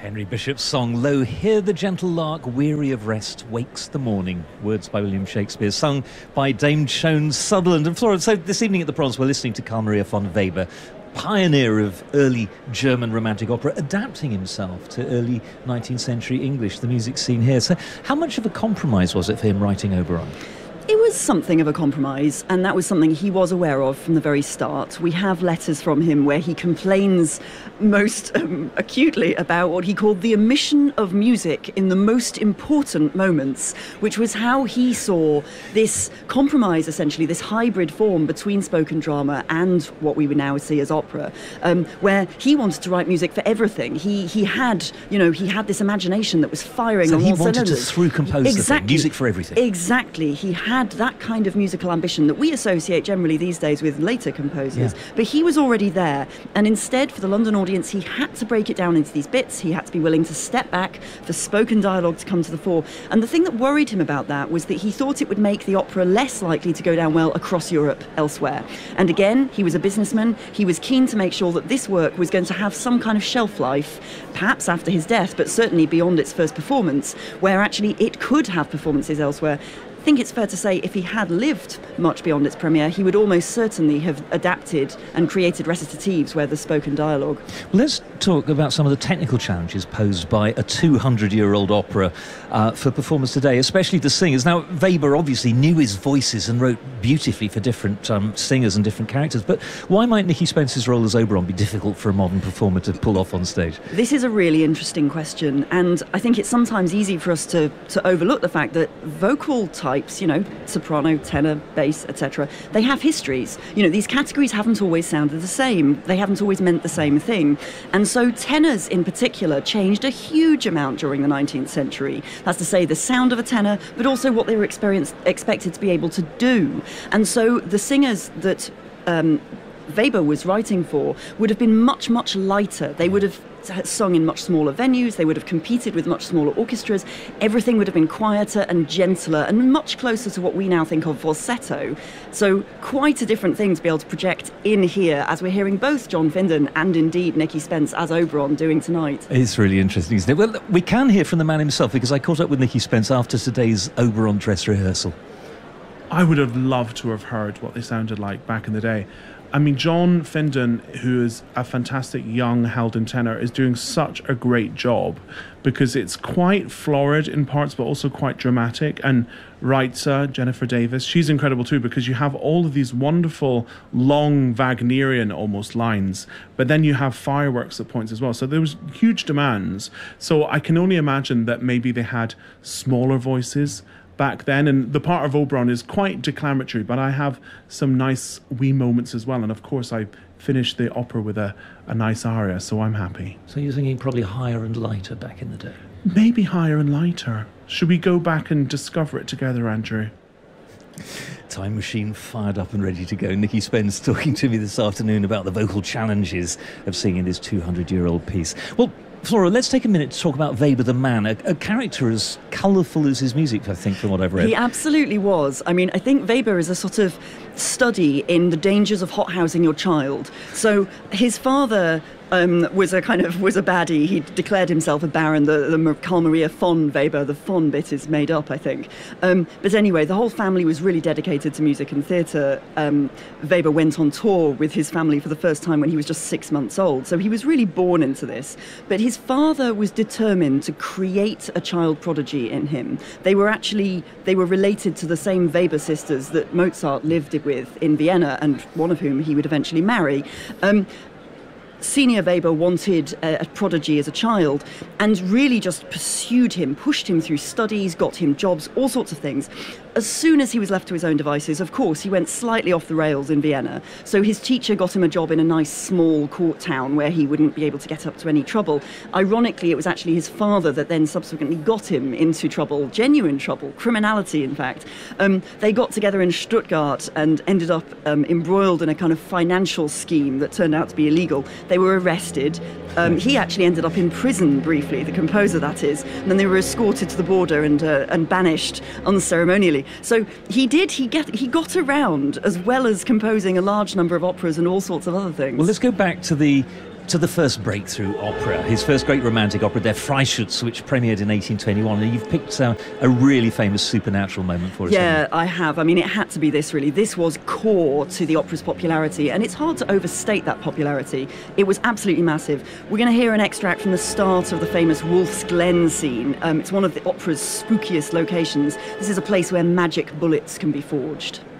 Henry Bishop's song, Lo, hear the gentle lark, weary of rest, wakes the morning. Words by William Shakespeare, sung by Dame Joan Sutherland. And Flora, so this evening at the Proms, we're listening to Carl Maria von Weber, pioneer of early German romantic opera, adapting himself to early 19th century English, the music scene here. So how much of a compromise was it for him writing Oberon? It was something of a compromise, and that was something he was aware of from the very start. We have letters from him where he complains most acutely about what he called the omission of music in the most important moments, which was how he saw this compromise, essentially, this hybrid form between spoken drama and what we would now see as opera, where he wanted to write music for everything. He had this imagination that was firing on all cylinders. So he wanted to through compose the thing, music for everything. Exactly. He had that kind of musical ambition that we associate generally these days with later composers. Yeah. But he was already there. And instead, for the London audience, he had to break it down into these bits. He had to be willing to step back for spoken dialogue to come to the fore. And the thing that worried him about that was that he thought it would make the opera less likely to go down well across Europe elsewhere. And again, he was a businessman. He was keen to make sure that this work was going to have some kind of shelf life, perhaps after his death, but certainly beyond its first performance, where actually it could have performances elsewhere. I think it's fair to say if he had lived much beyond its premiere, he would almost certainly have adapted and created recitatives where there's spoken dialogue. Well, let's talk about some of the technical challenges posed by a 200-year-old opera for performers today, especially the singers. Now, Weber obviously knew his voices and wrote beautifully for different singers and different characters, but why might Nicky Spence's role as Oberon be difficult for a modern performer to pull off on stage? This is a really interesting question, and I think it's sometimes easy for us to overlook the fact that vocal types, soprano, tenor, bass, etc., they have histories. These categories haven't always sounded the same. They haven't always meant the same thing. And so tenors in particular changed a huge amount during the 19th century. That's to say the sound of a tenor, but also what they were expected to be able to do. And so the singers that Weber was writing for would have been much, much lighter. They would have sung in much smaller venues, they would have competed with much smaller orchestras, everything would have been quieter and gentler and much closer to what we now think of falsetto. So quite a different thing to be able to project in here, as we're hearing both John Findon and indeed Nicky Spence as Oberon doing tonight. It's really interesting, isn't it? Well, we can hear from the man himself, because I caught up with Nicky Spence after today's Oberon dress rehearsal. I would have loved to have heard what they sounded like back in the day. I mean, John Findon, who is a fantastic young Haldon tenor, is doing such a great job because it's quite florid in parts, but also quite dramatic. And Reitzer, Jennifer Davis, she's incredible too, because you have all of these wonderful, long Wagnerian almost lines, but then you have fireworks at points as well. So there was huge demands. So I can only imagine that maybe they had smaller voices back then, and the part of Oberon is quite declamatory, but I have some nice wee moments as well, and of course I finished the opera with a nice aria, so I'm happy. So you're thinking probably higher and lighter back in the day? Maybe higher and lighter. Should we go back and discover it together, Andrew? Time machine fired up and ready to go. Nicky Spence talking to me this afternoon about the vocal challenges of singing this 200-year-old piece. Well, Flora, let's take a minute to talk about Weber the man, a character as colourful as his music, I think, from what I've read. He absolutely was. I mean, I think Weber is a sort of study in the dangers of hothousing your child. So his father was a baddie. He declared himself a baron. The Carl Maria von Weber, the von bit is made up, I think. But anyway, the whole family was really dedicated to music and theatre. Weber went on tour with his family for the first time when he was just 6 months old. So he was really born into this. But his father was determined to create a child prodigy in him. They were related to the same Weber sisters that Mozart lived with in Vienna, and one of whom he would eventually marry. Senior Weber wanted a prodigy as a child and really just pursued him, pushed him through studies, got him jobs, all sorts of things. As soon as he was left to his own devices, of course, he went slightly off the rails in Vienna. So his teacher got him a job in a nice small court town where he wouldn't be able to get up to any trouble. Ironically, it was actually his father that then subsequently got him into trouble, genuine trouble, criminality, in fact. They got together in Stuttgart and ended up embroiled in a kind of financial scheme that turned out to be illegal. They were arrested. He actually ended up in prison briefly, the composer that is, and then they were escorted to the border and banished unceremonially. So he got around, as well as composing a large number of operas and all sorts of other things. Well, let's go back to the to the first breakthrough opera, his first great romantic opera, Der Freischütz, which premiered in 1821. And you've picked a really famous supernatural moment for us. Yeah, I have. I mean, it had to be this, really. This was core to the opera's popularity, and it's hard to overstate that popularity. It was absolutely massive. We're going to hear an extract from the start of the famous Wolf's Glen scene. It's one of the opera's spookiest locations. This is a place where magic bullets can be forged.